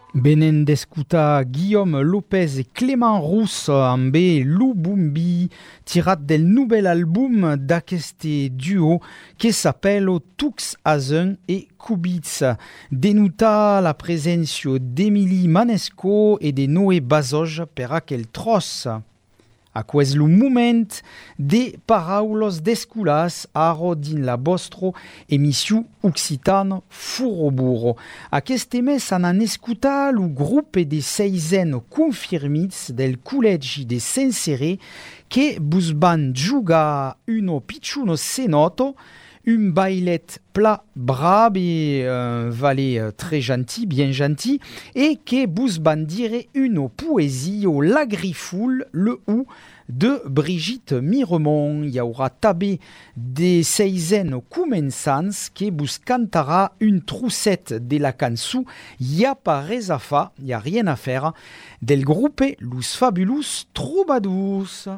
Benen d'escutar Guillaume Lopez et Clément Rousse amb Lou Bumbi, tirat del nouvel album d'aqueste duo qui s'appelle Tux Azen et Kubitz. Denuta la presència d'Emily Manesco et de Noé Bazoj per aquel tros. Aquest lo moment de paraules d'esculas aro din la vostra emissió occitana Furoburo. Aquest mes han escutat lo grup de 6 confirmits del col·legi de Saint-Céré que vos van jugar uno picciuno senoto, un bailet plat brab et valet très gentil, bien gentil, et que vos van dire une poésie au Lagrifoul, le ou de Brigitte Miremont. Il y aura tabé des 6 commençants que vos cantera une troussette de la cançou y a pas res a fa, y a rien à faire, del groupe Los Fabulous Troubadours.